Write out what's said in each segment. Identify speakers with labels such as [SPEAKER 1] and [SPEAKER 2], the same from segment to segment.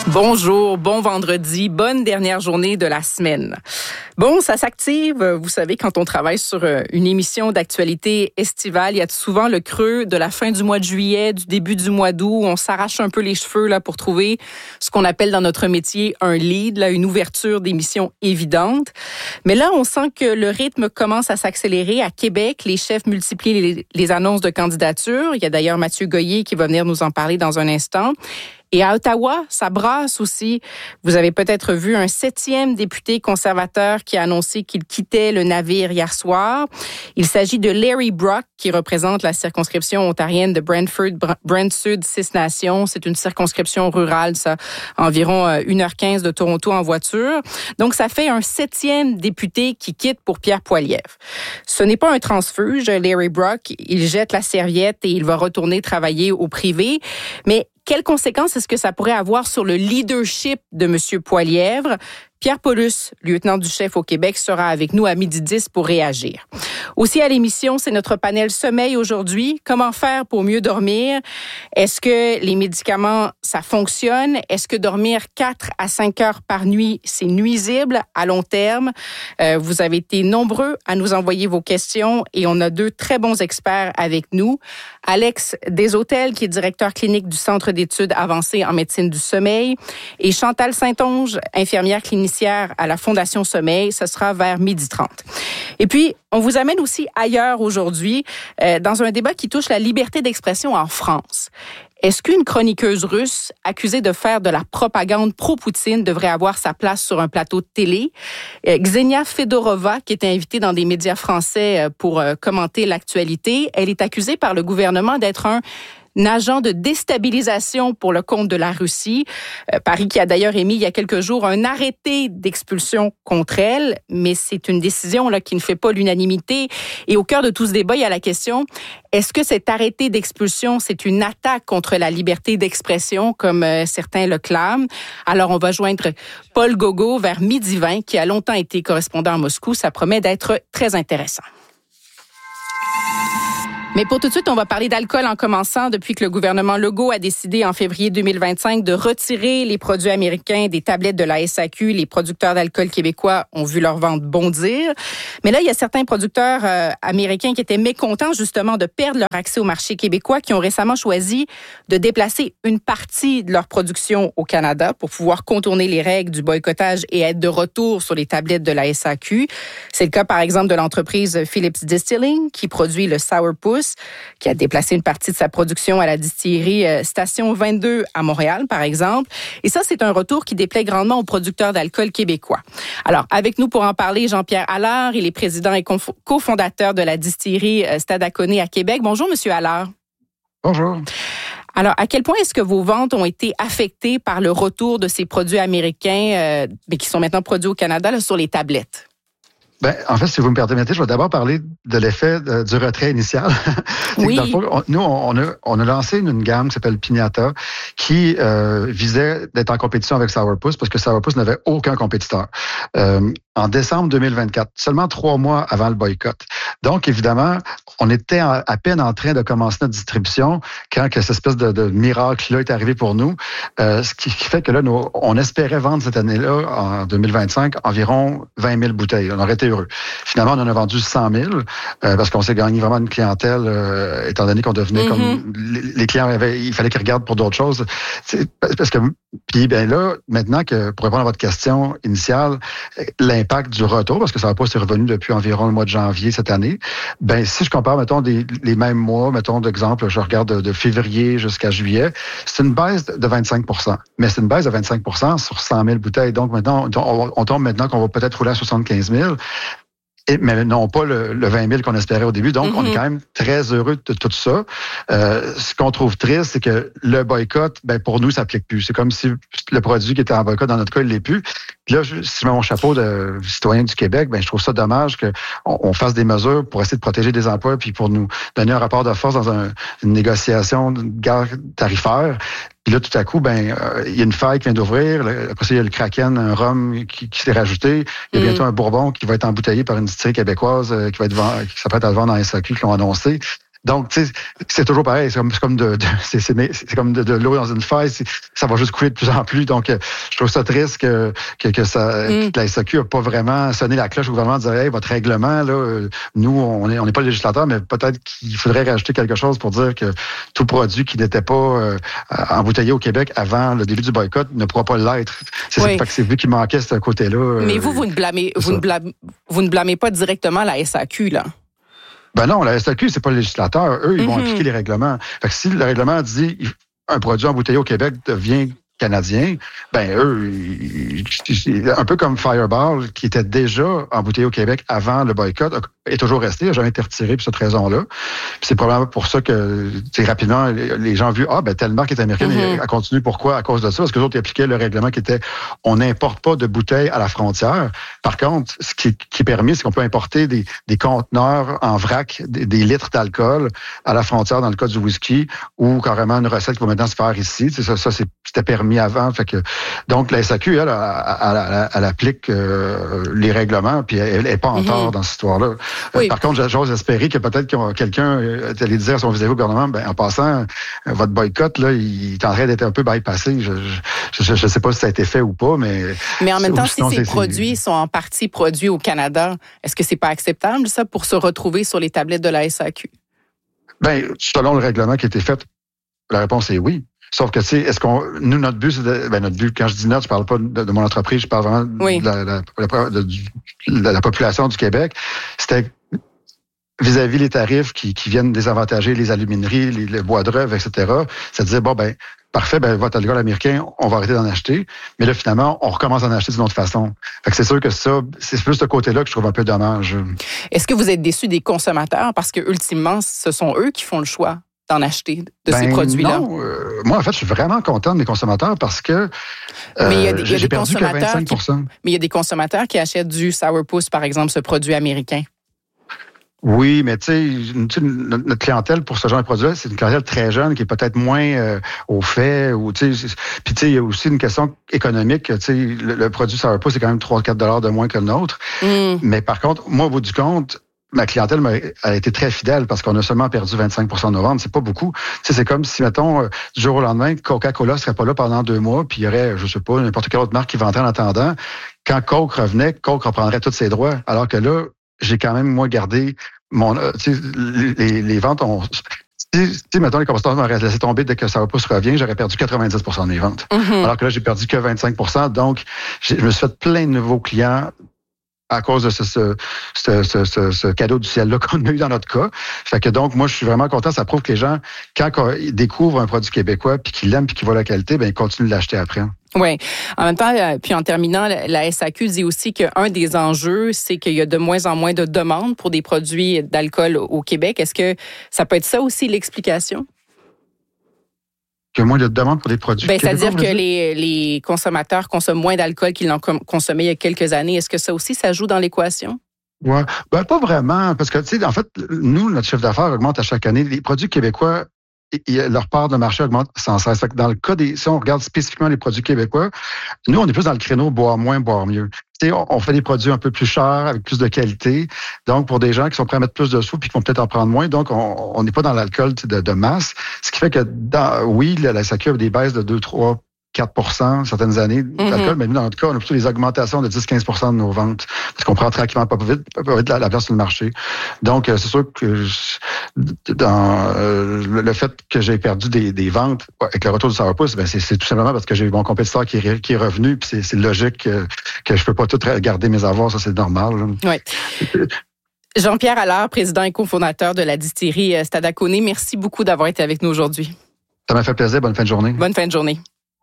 [SPEAKER 1] Bonjour, bon vendredi, bonne dernière journée de la semaine. Bon, ça s'active, vous savez, quand on travaille sur une émission d'actualité estivale, il y a souvent le creux de la fin du mois de juillet, du début du mois d'août, où on s'arrache un peu les cheveux là pour trouver ce qu'on appelle dans notre métier un lead, là, une ouverture d'émission évidente. Mais là, on sent que le rythme commence à s'accélérer. À Québec, les chefs multiplient les annonces de candidature. Il y a d'ailleurs Mathieu Goyer qui va venir nous en parler dans un instant. Et à Ottawa, ça brasse aussi. Vous avez peut-être vu un 7e député conservateur qui a annoncé qu'il quittait le navire hier soir. Il s'agit de Larry Brock, qui représente la circonscription ontarienne de Brent-Sud, Six Nations. C'est une circonscription rurale, ça, environ 1h15 de Toronto en voiture. Donc, ça fait un 7e député qui quitte pour Pierre Poilievre. Ce n'est pas un transfuge, Larry Brock. Il jette la serviette et il va retourner travailler au privé. Mais quelles conséquences est-ce que ça pourrait avoir sur le leadership de M. Poilievre? Pierre Paulus, lieutenant du chef au Québec, sera avec nous à 12h10 pour réagir. Aussi à l'émission, c'est notre panel sommeil aujourd'hui. Comment faire pour mieux dormir? Est-ce que les médicaments, ça fonctionne? Est-ce que dormir 4 à 5 heures par nuit, c'est nuisible à long terme? Vous avez été nombreux à nous envoyer vos questions et on a 2 très bons experts avec nous. Alex Deshôtels, qui est directeur clinique du Centre d'études avancées en médecine du sommeil, et Chantal Saint-Onge, infirmière clinicienne à la Fondation Sommeil. Ce sera vers 12h30. Et puis, on vous amène aussi ailleurs aujourd'hui, dans un débat qui touche la liberté d'expression en France. Est-ce qu'une chroniqueuse russe accusée de faire de la propagande pro-Poutine devrait avoir sa place sur un plateau de télé? Ksenia Fedorova, qui était invitée dans des médias français pour commenter l'actualité, elle est accusée par le gouvernement d'être un agent de déstabilisation pour le compte de la Russie. Paris qui a d'ailleurs émis il y a quelques jours un arrêté d'expulsion contre elle, mais c'est une décision là qui ne fait pas l'unanimité. Et au cœur de tout ce débat, il y a la question, est-ce que cet arrêté d'expulsion, c'est une attaque contre la liberté d'expression, comme certains le clament? Alors, on va joindre Paul Gogo vers 12h20, qui a longtemps été correspondant à Moscou. Ça promet d'être très intéressant. Mais pour tout de suite, on va parler d'alcool en commençant. Depuis que le gouvernement Legault a décidé en février 2025 de retirer les produits américains des tablettes de la SAQ, les producteurs d'alcool québécois ont vu leur vente bondir. Mais là, il y a certains producteurs américains qui étaient mécontents justement de perdre leur accès au marché québécois, qui ont récemment choisi de déplacer une partie de leur production au Canada pour pouvoir contourner les règles du boycottage et être de retour sur les tablettes de la SAQ. C'est le cas, par exemple, de l'entreprise Phillips Distilling, qui produit le Sourpuss, qui a déplacé une partie de sa production à la distillerie Station 22 à Montréal, par exemple. Et ça, c'est un retour qui déplaît grandement aux producteurs d'alcool québécois. Alors, avec nous pour en parler, Jean-Pierre Allard, il est président et cofondateur de la distillerie Stadacone à Québec. Bonjour, Monsieur Allard.
[SPEAKER 2] Bonjour.
[SPEAKER 1] Alors, à quel point est-ce que vos ventes ont été affectées par le retour de ces produits américains, mais qui sont maintenant produits au Canada, là, sur les tablettes?
[SPEAKER 2] Ben, en fait, si vous me permettez, je vais d'abord parler de l'effet du retrait initial.
[SPEAKER 1] Oui.
[SPEAKER 2] Dans le fond, nous, on a lancé une gamme qui s'appelle Piñata, qui visait d'être en compétition avec Sourpuss, parce que Sourpuss n'avait aucun compétiteur. En décembre 2024, seulement 3 mois avant le boycott. Donc, évidemment, on était à peine en train de commencer notre distribution quand que cette espèce de miracle-là est arrivé pour nous. Ce qui fait que là, on espérait vendre cette année-là, en 2025, environ 20 000 bouteilles. On aurait été heureux. Finalement, on en a vendu 100 000 parce qu'on s'est gagné vraiment une clientèle, étant donné qu'on devenait comme... Les clients, il fallait qu'ils regardent pour d'autres choses. Parce que, puis ben là, maintenant, que pour répondre à votre question initiale, l'impact du retour, parce que ça va pas s'est revenu depuis environ le mois de janvier cette année, ben si je compare, mettons, les mêmes mois, mettons, d'exemple, je regarde de février jusqu'à juillet, c'est une baisse de 25 %. Mais c'est une baisse de 25 % sur 100 000 bouteilles. Donc, maintenant, on tombe maintenant qu'on va peut-être rouler à 75 000. Mais non pas le 20 000 qu'on espérait au début. Donc, on est quand même très heureux de tout ça. Ce qu'on trouve triste, c'est que le boycott, ben pour nous, ça s'applique plus. C'est comme si le produit qui était en boycott, dans notre cas, il l'est plus. Puis là, si je mets mon chapeau de citoyen du Québec, ben je trouve ça dommage qu'on fasse des mesures pour essayer de protéger des emplois puis pour nous donner un rapport de force dans une négociation de guerre tarifaire. Puis là, tout à coup, ben il y a une faille qui vient d'ouvrir. Après ça, il y a le Kraken, un rhum qui s'est rajouté. Il y a bientôt un Bourbon qui va être embouteillé par une distillerie québécoise qui s'apprête à le vendre en SAQ, qui l'ont annoncé. Donc, tu sais, c'est toujours pareil. C'est comme de l'eau dans une faille. Ça va juste couler de plus en plus. Donc, je trouve ça triste que la SAQ n'a pas vraiment sonné la cloche au gouvernement de dire, hey, votre règlement, là, nous, on n'est pas le législateur, mais peut-être qu'il faudrait rajouter quelque chose pour dire que tout produit qui n'était pas embouteillé au Québec avant le début du boycott ne pourra pas l'être. C'est vu qu'il manquait ce côté-là.
[SPEAKER 1] Mais vous ne blâmez pas directement la SAQ, là.
[SPEAKER 2] Ben non, la SAQ, c'est pas le législateur. Eux, ils vont appliquer les règlements. Fait que si le règlement dit un produit embouteillé au Québec devient canadien, ben eux, un peu comme Fireball, qui était déjà embouteillé au Québec avant le boycott, est toujours resté, n'a jamais été retiré pour cette raison-là. Puis c'est probablement pour ça que rapidement, les gens ont vu, telle marque est américaine, et elle continue. Pourquoi? À cause de ça. Parce que les autres appliquaient le règlement qui était, on n'importe pas de bouteilles à la frontière. Par contre, ce qui est permis, c'est qu'on peut importer des conteneurs en vrac, des litres d'alcool à la frontière dans le cas du whisky, ou carrément une recette qui va maintenant se faire ici. Ça c'était permis avant. Fait que, donc, la SAQ, elle applique les règlements, puis elle n'est pas en tort dans cette histoire-là.
[SPEAKER 1] Oui.
[SPEAKER 2] Par contre, j'ose espérer que peut-être quelqu'un allait dire à son vis-à-vis au gouvernement, en passant, votre boycott, là, il est en train d'être un peu bypassé. Je ne sais pas si ça a été fait ou pas, mais...
[SPEAKER 1] Mais en même temps, si ces produits sont en partie produits au Canada, est-ce que c'est pas acceptable, ça, pour se retrouver sur les tablettes de la SAQ?
[SPEAKER 2] Selon le règlement qui a été fait, la réponse est oui. Sauf que, tu sais, notre but, c'est notre but, quand je dis notre, je parle pas de mon entreprise, je parle vraiment de la population du Québec. C'était vis-à-vis les tarifs qui viennent désavantager les alumineries, les bois de rêve, etc. Ça disait, parfait, votre alcool américain, on va arrêter d'en acheter. Mais là, finalement, on recommence à en acheter d'une autre façon. Fait que c'est sûr que ça, c'est plus ce côté-là que je trouve un peu dommage.
[SPEAKER 1] Est-ce que vous êtes déçu des consommateurs? Parce que, ultimement, ce sont eux qui font le choix d'en acheter de ces produits-là?
[SPEAKER 2] Non, moi, en fait, je suis vraiment content des consommateurs parce que j'ai perdu que 25%.
[SPEAKER 1] Mais il y a des consommateurs qui achètent du Sourpuss, par exemple, ce produit américain.
[SPEAKER 2] Oui, mais tu sais, notre clientèle pour ce genre de produit-là, c'est une clientèle très jeune qui est peut-être moins au fait. Puis tu sais, il y a aussi une question économique. Tu sais, le produit Sourpuss, c'est quand même 3-4 $ de moins que le nôtre. Mais par contre, moi, au bout du compte, ma clientèle a été très fidèle parce qu'on a seulement perdu 25% de nos ventes. C'est pas beaucoup. Tu sais, c'est comme si, mettons, du jour au lendemain, Coca-Cola serait pas là pendant 2 mois, puis il y aurait, je sais pas, n'importe quelle autre marque qui vendrait en attendant. Quand Coke revenait, Coke reprendrait tous ses droits. Alors que là, j'ai quand même, moi, gardé tu sais, les ventes ont... Si, mettons, les consommateurs m'auraient laissé tomber dès que Sourpuss revient, j'aurais perdu 90% de mes ventes. Alors que là, j'ai perdu que 25%. Donc, je me suis fait plein de nouveaux clients à cause de ce cadeau du ciel-là qu'on a eu dans notre cas. Fait que donc, moi, je suis vraiment content. Ça prouve que les gens, quand ils découvrent un produit québécois, puis qu'ils l'aiment, puis qu'ils voient la qualité, ils continuent de l'acheter après.
[SPEAKER 1] Oui. En même temps, puis en terminant, la SAQ dit aussi qu'un des enjeux, c'est qu'il y a de moins en moins de demandes pour des produits d'alcool au Québec. Est-ce que ça peut être ça aussi l'explication?
[SPEAKER 2] Que moins de demandes pour des produits québécois?
[SPEAKER 1] C'est-à-dire que les consommateurs consomment moins d'alcool qu'ils n'en consommaient il y a quelques années. Est-ce que ça aussi, ça joue dans l'équation?
[SPEAKER 2] Ouais, pas vraiment, parce que, tu sais, en fait, nous, notre chiffre d'affaires augmente à chaque année. Les produits québécois, leur part de marché augmente sans cesse. Fait que dans le cas si on regarde spécifiquement les produits québécois, nous, on est plus dans le créneau boire moins, boire mieux. Tu sais, on fait des produits un peu plus chers, avec plus de qualité. Donc, pour des gens qui sont prêts à mettre plus de sous puis qui vont peut-être en prendre moins, donc on n'est pas dans l'alcool de masse. Ce qui fait que, la SAQ a des baisses de 2-3-4% certaines années d'alcool, mais nous, dans notre cas, on a plutôt des augmentations de 10-15% de nos ventes, parce qu'on prend tranquillement pas vite la place sur le marché. Donc, c'est sûr que dans le fait que j'ai perdu des ventes avec le retour du Sourpuss, c'est tout simplement parce que j'ai eu mon compétiteur qui est revenu, puis c'est logique que je peux pas tout garder mes avoirs, ça c'est normal.
[SPEAKER 1] Oui. Jean-Pierre Allard, président et cofondateur de la distillerie Stadaconé, merci beaucoup d'avoir été avec nous aujourd'hui.
[SPEAKER 2] Ça m'a fait plaisir. Bonne fin de journée.
[SPEAKER 1] Bonne fin de journée.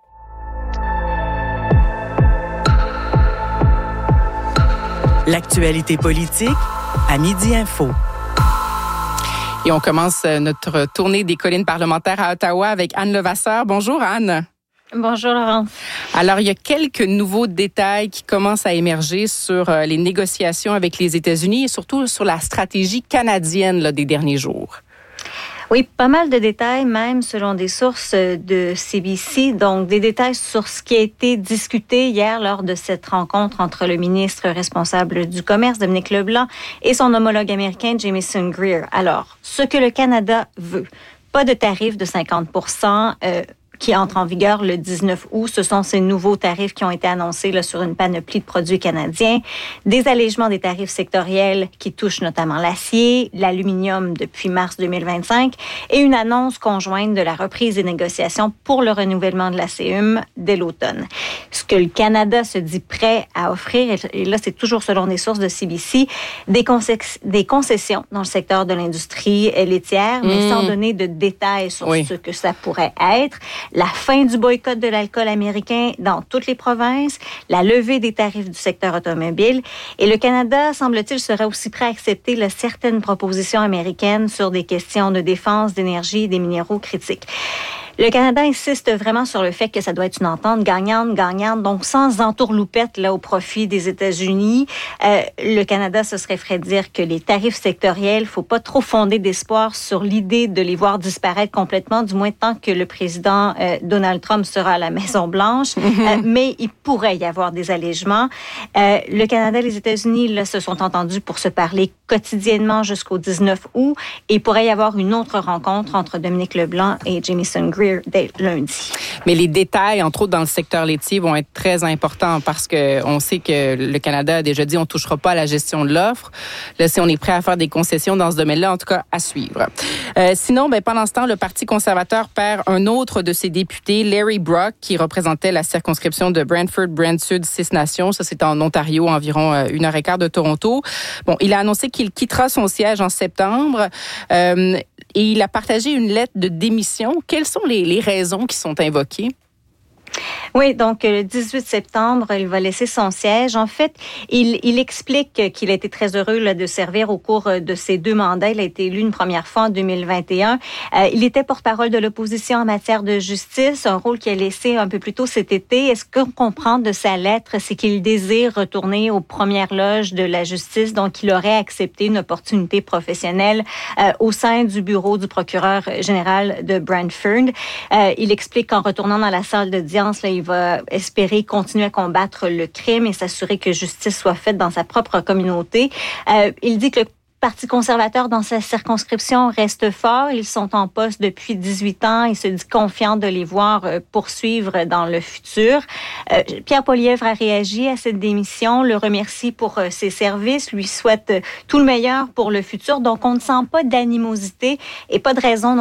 [SPEAKER 3] L'actualité politique à Midi Info.
[SPEAKER 1] Et on commence notre tournée des collines parlementaires à Ottawa avec Anne Levasseur. Bonjour Anne.
[SPEAKER 4] Bonjour Laurence.
[SPEAKER 1] Alors, il y a quelques nouveaux détails qui commencent à émerger sur les négociations avec les États-Unis et surtout sur la stratégie canadienne des derniers jours.
[SPEAKER 4] Oui, pas mal de détails, même selon des sources de CBC. Donc, des détails sur ce qui a été discuté hier lors de cette rencontre entre le ministre responsable du commerce, Dominique Leblanc, et son homologue américain, Jamieson Greer. Alors, ce que le Canada veut, pas de tarif de 50%, qui entre en vigueur le 19 août. Ce sont ces nouveaux tarifs qui ont été annoncés là, sur une panoplie de produits canadiens. Des allégements des tarifs sectoriels qui touchent notamment l'acier, l'aluminium depuis mars 2025 et une annonce conjointe de la reprise des négociations pour le renouvellement de la CEUM dès l'automne. Ce que le Canada se dit prêt à offrir, et là c'est toujours selon des sources de CBC, des concessions dans le secteur de l'industrie laitière, mais sans donner de détails sur ce que ça pourrait être. La fin du boycott de l'alcool américain dans toutes les provinces, la levée des tarifs du secteur automobile. Et le Canada, semble-t-il, serait aussi prêt à accepter certaines propositions américaines sur des questions de défense, d'énergie et des minéraux critiques. Le Canada insiste vraiment sur le fait que ça doit être une entente gagnante, donc sans entourloupette là, au profit des États-Unis. Le Canada se serait fait dire que les tarifs sectoriels, faut pas trop fonder d'espoir sur l'idée de les voir disparaître complètement, du moins tant que le président Donald Trump sera à la Maison-Blanche. Mais il pourrait y avoir des allégements. Le Canada et les États-Unis là, se sont entendus pour se parler quotidiennement jusqu'au 19 août et il pourrait y avoir une autre rencontre entre Dominique Leblanc et Jamieson Greer dès lundi.
[SPEAKER 1] Mais les détails, entre autres dans le secteur laitier, vont être très importants parce que on sait que le Canada a déjà dit on touchera pas à la gestion de l'offre. Là, si on est prêt à faire des concessions dans ce domaine-là, en tout cas, à suivre. Sinon, pendant ce temps, le Parti conservateur perd un autre de ses députés, Larry Brock, qui représentait la circonscription de Brantford-Brant-Sud, Six Nations. Ça, c'est en Ontario, environ 1h15 de Toronto. Bon, il a annoncé qu'il quittera son siège en septembre. Et il a partagé une lettre de démission. Quelles sont les raisons qui sont invoquées?
[SPEAKER 4] Oui, donc le 18 septembre, il va laisser son siège. En fait, il explique qu'il a été très heureux là, de servir au cours de ses 2 mandats. Il a été élu une première fois en 2021. Il était porte-parole de l'opposition en matière de justice, un rôle qu'il a laissé un peu plus tôt cet été. Est-ce qu'on comprend de sa lettre, c'est qu'il désire retourner aux premières loges de la justice, donc il aurait accepté une opportunité professionnelle au sein du bureau du procureur général de Brantford. Il explique qu'en retournant dans la salle d'audience, là, il va espérer continuer à combattre le crime et s'assurer que justice soit faite dans sa propre communauté. Il dit que le Parti conservateur dans sa circonscription reste fort. Ils sont en poste depuis 18 ans. Il se dit confiant de les voir poursuivre dans le futur. Pierre Poilievre a réagi à cette démission, le remercie pour ses services, lui souhaite tout le meilleur pour le futur. Donc, on ne sent pas d'animosité et pas de raison